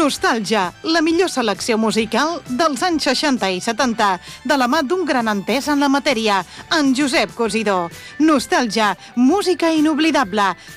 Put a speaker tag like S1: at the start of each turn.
S1: Nostàlgia, la millor selecció musical dels anys 60 i 70, de la mà d'un gran entès en la matèria, en Josep Cosidó. Nostàlgia, música inoblidable.